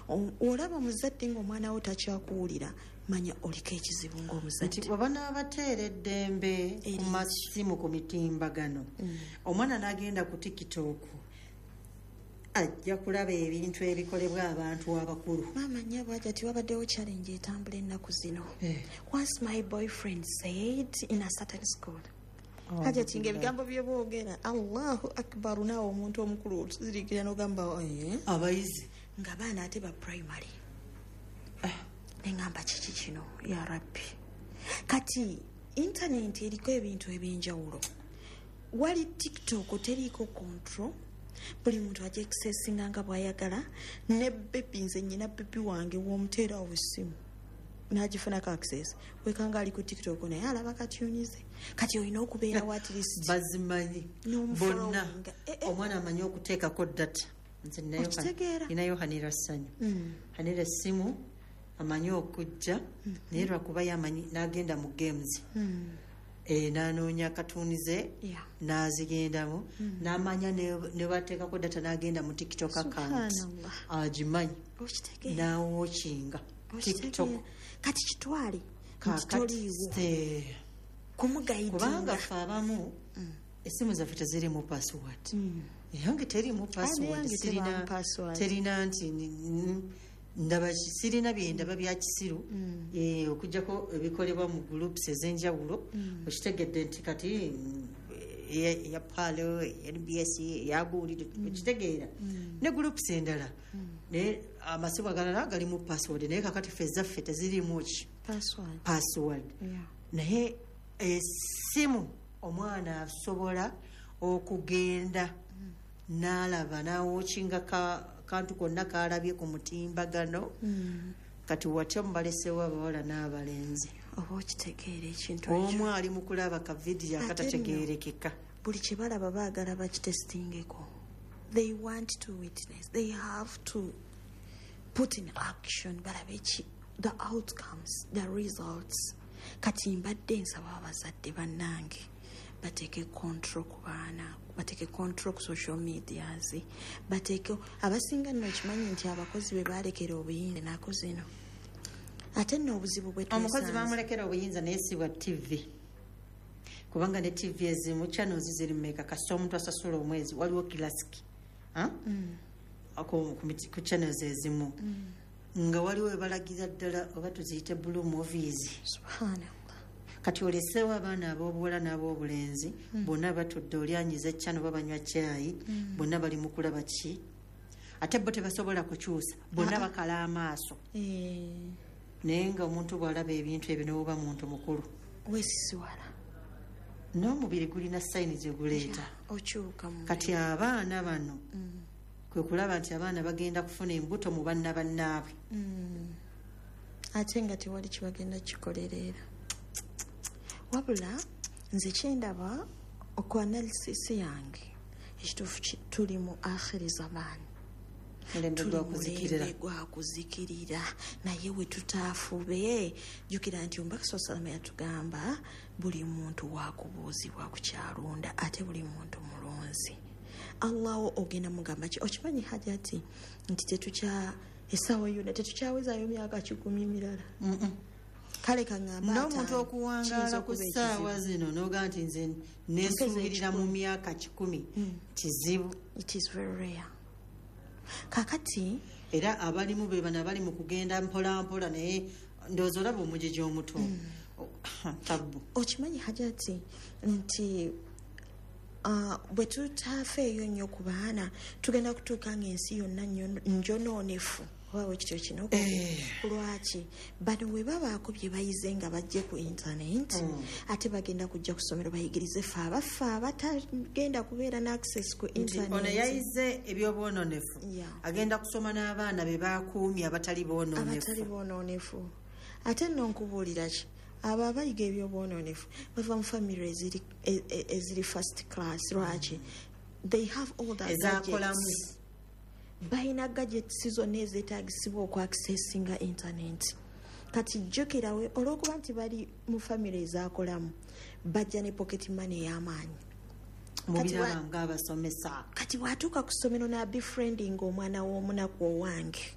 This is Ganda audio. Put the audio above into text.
olaba muzadde ng'omwana wo takyakuwulira manya oliko ekizibu ng'omuzadde. Baba n'abateera eddembe ku masimu ku mitimbagano omwana n'agenda ku TikTok ajja kulaba ebintu ebikolebwa abantu abakulu. Maama nnyabo ajja tiwabaddewo challenge etambula ennaku zino. Once my boyfriend said in a certain school ajja tinga ebigambo bye boogera Allahu akbar naawe omuntu omukulu tuzirikira n'ogamba abayizi nga baana ate ba primary. Nengamba kiki kino ya rabbi. Kati internet eriko ebintu eby'enjawulo. Wali TikTok teriiko control. Buli muntu ajja accessinga nga bw'ayagala ne bebi nze nnyina bebi wange w'omuteera essimu n'agifunako access wekanga ali ku TikTok naye alaba katyunize. Kati olina okubeera watlist bazimanyi bonna omwana amanyi okuteekako data. Nze ninayo Hanira Ssanyu Hanira essimu amanyi okujja naye lwakuba yamanyi n'agenda mu games n'anoonya katunize n'azigendamu n'amanya ne bateekako data n'agenda mu TikTok account agimanyi n'awookinga TikTok. Kati kitwale kitoliiwo kumugayidinga kubanga ffe abamu essimu zaffe tezirimu password. Eyange terimu password terina nti ndaba sirina byendaba bya kisiru okujjako ebikolebwa mu groups ez'enjawulo okitegedde nti kati ya palo NBS yaguulire okitegeera ne groups endala naye amasimu agalala galimu password naye kakati ffe ezaffe tezirimu ki password. Naye essimu omwana asobola okugenda n'alaba n'awookinga kantu konna kalabye ku mutimbagano kati watya mubalesewo abawala n'abalenzi oba okitegeera ekintu omu ali mu kulaba ka vidiyo akatategeerekeka. Buli kye balaba baagala bakitestingeko. They want to witness, they have to put in action balabe the outcomes, the results. Kati mbadde nsaba abazadde bannange bateke control ku baana, bateke control ku social medias, bateke abasinga nno kimanyi nti abakozi be balekera obuyinza nako zino ate nno obuzibu bwe tusanze. Omukozi bamulekera obuyinza naye si bwa TV kubanga ne TV ezimu channels ziri mmeka kasita omuntu asasula omwezi waliwo classic ku channels ezimu nga waliwo ebalagiza ddala oba tuziyite blue movies. Subhanallah. Kati olesewo abaana ab'obuwala n'ab'obulenzi bonna batudde olyanyiza channel babanywa caayi bonna bali mu kulaba ki ate bo tebasobola kukyusa bonna bakala amaaso naye nga omuntu bw'alaba ebintu ebyo n'oba muntu mukulu weesisiwala n'omubiri gulina sayini gye guleeta okyuka. Kati abaana bano kwe kulaba nti abaana bagenda kufuna embuto mu banna bannaabwe ate nga tewali kibagenda kikolerera. Wabula nze kyendaba oku analysis yange ekituufu tuli mu akhiri zamaani mulembe gwa kuzikirira naye we tutaafube jjukira nti Omubaka Salama yatugamba buli muntu waakubuuzibwa ku kyalunda ate buli muntu mulonzi. Allah ogenda mugamba ki okimanyi hajati nti essaawa yonna tetukyawezaayo myaka 10 mirala. Kale kangamba n'omuntu okuwangaala ku ssaawa zino n'oga nti nze neesuubirira mu myaka 10 kizibu. It is very rare. Kakati era abalimu be bana bali mu kugenda mpola mpola naye ndowooza olaba omujiji omuto tabu. Okimanyi hajati nti bwe tutafeeyo nnyo ku baana tugenda kutuuka ng'ensi yonna njonoonefu oba wekityo kino lwaki bano we babaako bye bayize nga bajje ku intaneti ate bagenda kujja ku ssomero bayigirize ffe abaffe abatagenda kubeera ne access ku intaneti. Ono yayize ebyobwononefu agenda kusoma n'abaana be bakuumye abatali boonoonefu ate nno nkubuulira ki abo abayiga ebyobwononefu bava mu family eziri first class. Lwaki they have all that gadgets. Bayina gadgets zonna ezeetaagisibwa okwaccessinga internet. Kati jjukirawe olw'okuba nti bali mu family ezakolamu bajja ne pocket money y'amaanyi mubiraba ng'abasomesa. Kati bw'atuuka ku ssomero n'abefriending omwana w'omunaku owange